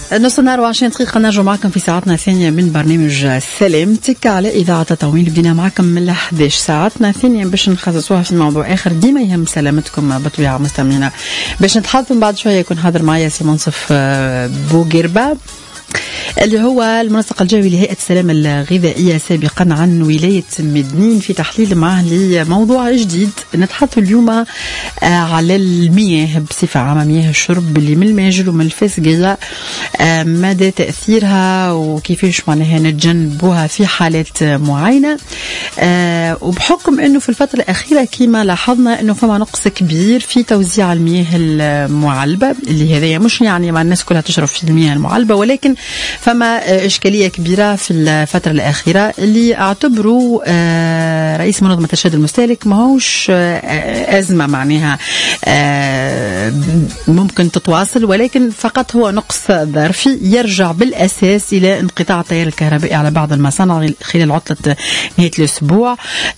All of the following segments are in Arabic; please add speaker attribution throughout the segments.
Speaker 1: نص النهار وعشرين دقيقة نرجع معكم في ساعتنا الثانية من برنامج سلامتك على إذاعة تطاوين. بدينا معكم من 11 ساعتنا الثانية باش نخصصوها في موضوع آخر ديما يهم سلامتكم بطبيعة مستمعينا. باش نتحدث بعد شوية يكون حاضر معايا سي منصف بوغربة اللي هو المنسق الجوي لهيئة السلامة الغذائية سابقا عن ولاية مدنين في تحليل معه لموضوع جديد. نتحدث اليوم على المياه بصفة عامة، مياه الشرب اللي من الماجل ومن الفسقية، مدى تأثيرها وكيفاش معناها نتجنبوها في حالات معينة. وبحكم أنه في الفترة الأخيرة كما لاحظنا أنه فما نقص كبير في توزيع المياه المعلبة، اللي هذا مش يعني مع الناس كلها تشرب في المياه المعلبة، ولكن فما إشكالية كبيرة في الفترة الأخيرة اللي اعتبروا رئيس منظمة إرشاد المستهلك ماهوش أزمة معناها ممكن تتواصل، ولكن فقط هو نقص ظرفي يرجع بالأساس إلى انقطاع التيار الكهربائي على بعض المصانع خلال عطلة نهاية الأسبوع.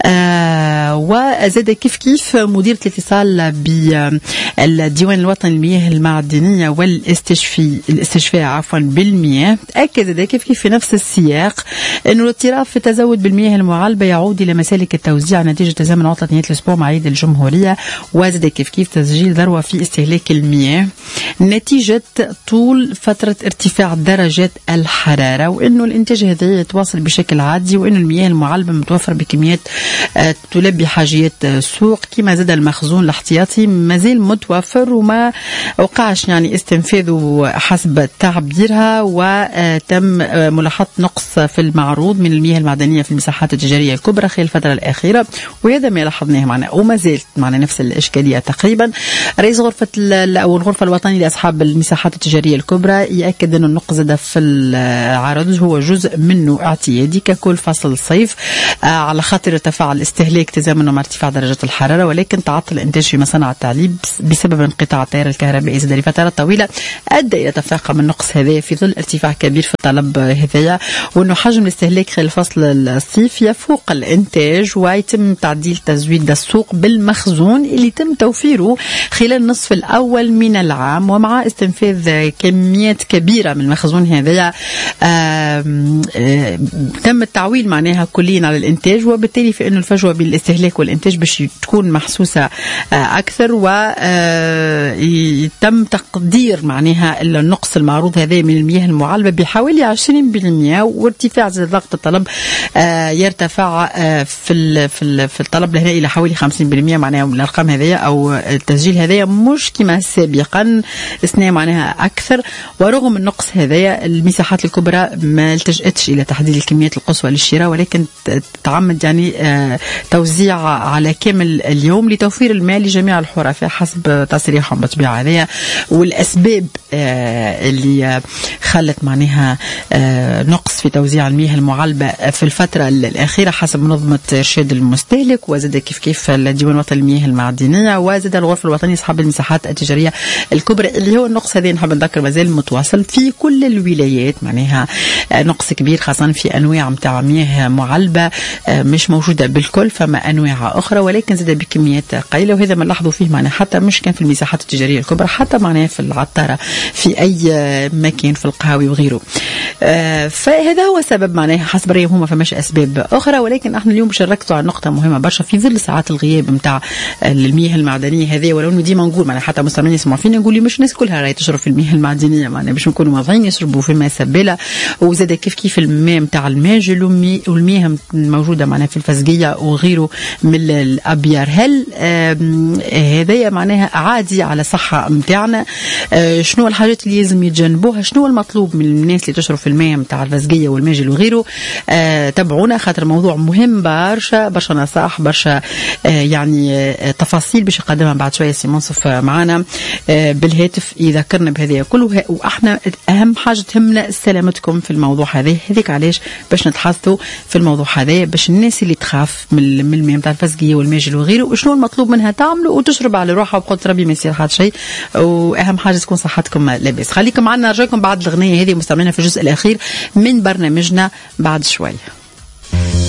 Speaker 1: وزاد كيف مديرة الاتصال بالديوان الوطني للمياه المعدنية والاستشفاء بالمياه أكد كيف في نفس السياق أنه الاضطراب في التزود بالمياه المعلبة يعود إلى مسالك التوزيع نتيجة تزامن عطلة نهاية الأسبوع مع عيد الجمهورية، وزاد كيف تسجيل ذروة في استهلاك المياه نتيجة طول فترة ارتفاع درجات الحرارة، وأنه الإنتاج هذا يتواصل بشكل عادي، وأنه المياه المعلبة متوفر بكميات تلبي حاجيات السوق. كما زاد المخزون الاحتياطي مازال متوفر وما وقعش يعني استنفاذه حسب تعبيرها، وتم ملاحظة نقص في المعروض من المياه المعدنية في المساحات التجارية الكبرى خلال الفترة الأخيرة، وهذا ما لاحظناه معنا وما زالت معنا نفس الإشكالية تقريبا. رئيس غرفة أو الغرفة الوطنية لأصحاب المساحات التجارية الكبرى يأكد أن النقص ده في العرض هو جزء منه اعتيادي ككل فصل الصيف على خاطر ارتفاع الاستهلاك تزامنا مع ارتفاع درجات الحرارة، ولكن تعطل الإنتاج في مصانع التعليب بسبب انقطاع التيار الكهربائي زاد لفترات طويلة أدى إلى تفاقم النقص هذا في ظل ارتفاع كبير في الطلب هذايا، وأنه حجم الاستهلاك خلال فصل الصيف يفوق الإنتاج، ويتم تعديل تزويد السوق بالمخزون اللي يتم توفيره خلال النصف الأول من العام، ومع استنفاذ كميات كبيرة من المخزون هذايا تم التعويل معناها كليا على الإنتاج، وبالتالي في أنه الفجوة بين الاستهلاك والإنتاج باش تكون محسوسة أكثر، ويتم تقدير معناها النقص المعروض هذا من المياه المعلبة بحوالي 20%، وارتفاع ضغط الطلب يرتفع في الطلب لهنا إلى حوالي 50%. معناها الأرقام هذه أو التسجيل هذا مش كما سابقا اثنين معناها أكثر. ورغم النقص هذا المساحات الكبرى ما التجأتش إلى تحديد الكميات القصوى للشراء، ولكن تعمد يعني توزيع على كامل اليوم لتوفير المال لجميع الحرفاء حسب تصريحهم بطبيعة هذه. والأسباب اللي خلت معناها نقص في توزيع المياه المعلبة في الفترة الأخيرة حسب منظمة إرشاد المستهلك، وزاد كيف الديوان الوطني للمياه المعدنية، وزاد الغرفة الوطنية أصحاب المساحات التجارية الكبرى، اللي هو النقص هذا نحب نذكر مازال متواصل في كل الولايات، معناها نقص كبير خاصة في أنواع متاع مياه معلبة مش موجودة بالكل، فما أنواع أخرى ولكن زاد بكميات قليلة، وهذا ما لاحظوا فيه معناها حتى مش كان في المساحات التجارية الكبرى، حتى معناها في العطارة في أي مكان في القهاوي وغيره. فهذا هو سبب معناها حسب رأيهم، هما فماش أسباب أخرى، ولكن احنا اليوم باش نركزوا على نقطة مهمة برشا في ظل ساعات الغياب متاع المياه المعدنية هذه. ولو انه ديما نقول معناها حتى مستمعين يسمعوا فينا نقول لي مش الناس كلها راهي تشرب في المياه المعدنية، معناها باش نكونوا واضحين يشربوا في ماء سبالة، وزاد كيف الماء متاع الماجل والمياه الموجودة معناها في الفسقية وغيره من الأبيار. هل هذايا معناها عادي على صحة متاعنا؟ شنو الحاجات اللي لازم يتجنبوها؟ شنو المطلوب من الناس اللي تشرب في الماء متاع الفسقية والماجل وغيره؟ تابعونا خاطر موضوع مهم برشا نصائح برشا يعني تفاصيل باش يقدمها بعد شوية سي منصف معنا بالهاتف يذكرنا بهذه كله. واحنا اهم حاجة تهمنا سلامتكم في الموضوع هذيك علاش باش نتحدثوا في الموضوع هذا، باش الناس اللي تخاف من الماء متاع الفسقية والماجل وغيره وشنو المطلوب منها تعملوا وتشرب على روحها وبقدرة ربي ما يصير حد شيء، واهم حاجة تكون صحتكم لاباس. خليكم معنا، نرجعكم بعد الأغنية هذه مستمعينا في الجزء الأخير من برنامجنا بعد شوي.